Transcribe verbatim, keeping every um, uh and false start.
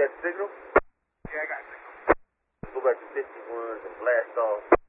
got the signal? Yeah, I got signal. Go back to fifty-one and blast off.